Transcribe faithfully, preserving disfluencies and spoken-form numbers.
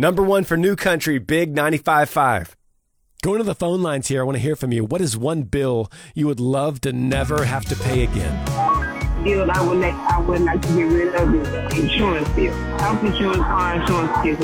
Number one for New Country, Big ninety-five point five. Going to the phone lines here. I want to hear from you. What is one bill you would love to never have to pay again? Bill I would like, I would like to get rid of is insurance bill. Health insurance, car insurance,